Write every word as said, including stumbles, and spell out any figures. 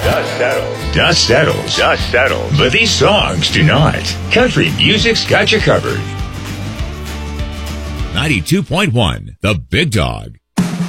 Dust settles. Dust settles. Dust settles. But these songs do not. Country music's got you covered. ninety-two point one, The Big Dog.